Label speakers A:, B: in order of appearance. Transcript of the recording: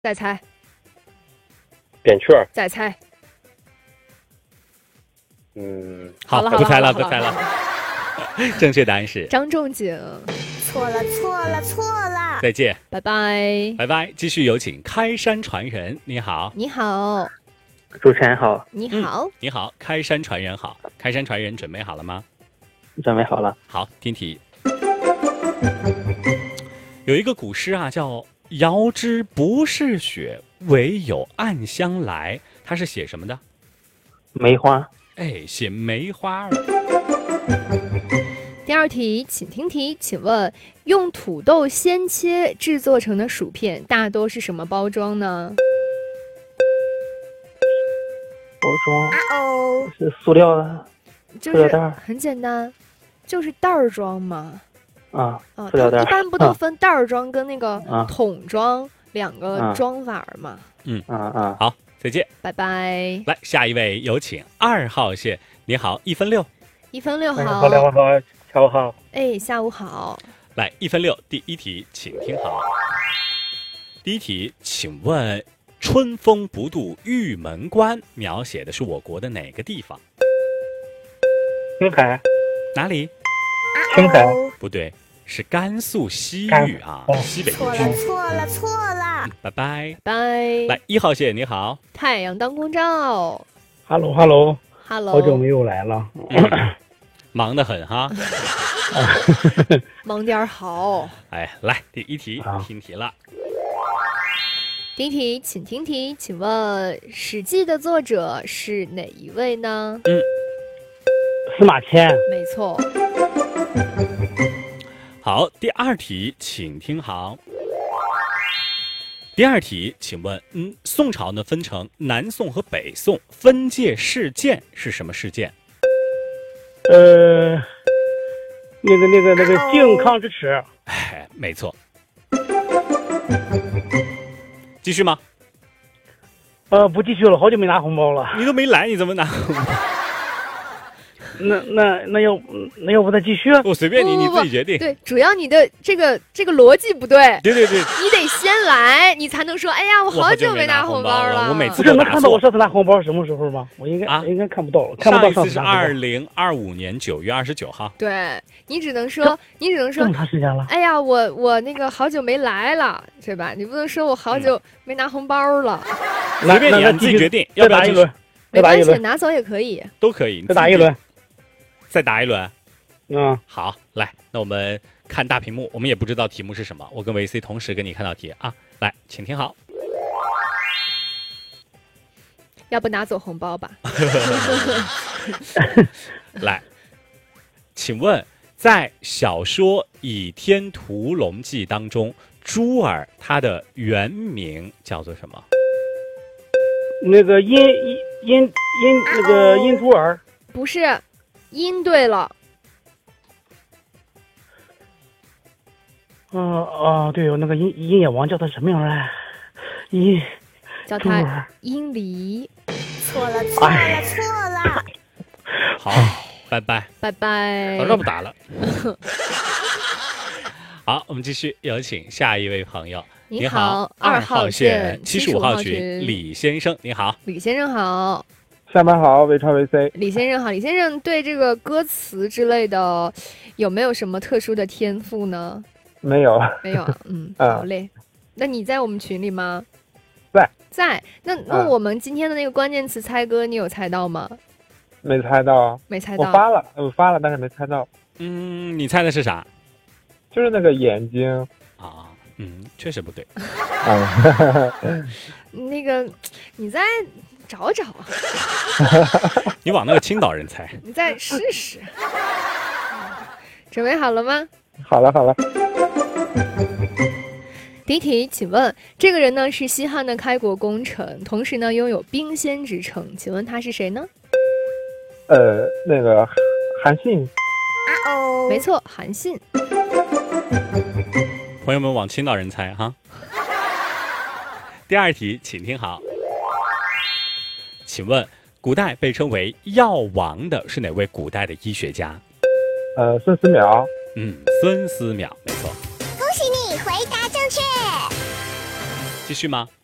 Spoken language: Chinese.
A: 再猜，
B: 扁鹊儿。
A: 再猜。
B: 好
A: 了，
B: 不猜了，
A: 不猜了。
B: 正确答案是
A: 张仲景。
C: 错了。
B: 再见，
A: 拜拜。
B: 拜拜。继续有请开山传人，你好，
A: 你好，
D: 主持人好，
A: 你好，
B: 你好，开山传人好，开山传人准备好了吗？
D: 准备好了。
B: 好，听题。有一个古诗啊，叫“遥知不是雪，唯有暗香来”，它是写什么的？
D: 梅花。
B: 哎，写梅花。
A: 第二题，请听题，请问用土豆鲜切制作成的薯片大多是什么包装呢？
D: 包装是塑料的，
A: 就是
D: 塑料袋
A: 很简单，就是袋儿装嘛。
D: 塑料袋
A: 它一般不都分袋儿装跟那个
D: 啊
A: 桶装两个装法嘛？
B: 好，再见，
A: 拜拜。
B: 来，下一位有请2号线，你好，1分6。
A: 1分6好。
D: 好，两位好，下午好。
A: 哎，下午好。
B: 来，1分6，第一题，请听好。第一题，请问春风不度玉门关描写的是我国的哪个地方？
D: 青海。
B: 哪里？
D: 青海。
B: 不对，是甘肃西域啊，西北地区。
C: 错了。
B: 拜拜。
A: 拜。
B: 来，1号线，你好。
A: 太阳当空照。
D: Hello， 好久没有来了。
B: 忙得很哈。
A: 忙点好。
B: 哎，来，第一题，听题了。
A: 第一题，请听题，请问《史记》的作者是哪一位呢？
D: 司马迁。
A: 没错。
B: 好，第二题，请听好。第二题，请问，宋朝呢分成南宋和北宋，分界事件是什么事件？
D: 那个靖康之耻。
B: 哎，没错。继续吗？
D: 不继续了，好久没拿红包了。
B: 你都没来，你怎么拿红包？
D: 那要不再继续？
B: 我随便你，你自己决定。
A: 对，主要你的这个逻辑不对。
B: 对，
A: 你得先来，你才能说，哎呀，我好久没拿红包了。
B: 我每次
D: 不是能看到我上次拿红包是什么时候吗？我应该看不到了，看不到
B: 上一次是2025年9月29号。
A: 对，你只能说
D: 这么长时间了。
A: 哎呀，我那个好久没来了，是吧？你不能说我好久没拿红包了。
B: 随便你，你自己决定。
D: 要不要打一轮？
A: 没关系，拿走也可以。
B: 都可以。
D: 再打一轮。
B: 再打一轮。
D: 好，
B: 来，那我们看大屏幕，我们也不知道题目是什么，我跟维 C 同时跟你看到题啊。来，请听好。
A: 要不拿走红包吧。
B: 来，请问在小说《倚天屠龙记》当中，珠儿她的原名叫做什么？
D: 那个殷珠儿。
A: 不是，殷对了。
D: 对，那个殷野王叫他什么名来？
A: 叫他殷离。
C: 错了。
B: 好，拜拜。早知道不打了。好，我们继续有请下一位朋友。
A: 你好，2号线
B: 75号群李先生，你好。
A: 李先生好。
D: 下班好，微超 VC。
A: 李先生好，李先生对这个歌词之类的有没有什么特殊的天赋呢？
D: 没有。
A: 好嘞。那你在我们群里吗？在。那我们今天的那个关键词猜歌，你有猜到吗？
D: 没猜到。我发了，但是没猜到。
B: 你猜的是啥？
D: 就是那个眼睛
B: 啊。确实不对。
A: 那个，你再找找。
B: 你往那个青岛人猜。
A: 你再试试。准备好了吗？
D: 好了。
A: 第一题，请问这个人呢是西汉的开国功臣，同时呢拥有兵仙之称，请问他是谁呢？
D: 那个韩信。
A: 没错，韩信。
B: 朋友们往青岛人猜哈。第二题，请听好。请问古代被称为药王的是哪位古代的医学家？
D: 孙思邈。
B: 孙思邈，没错。
C: 恭喜你回答正确。
B: 继续吗？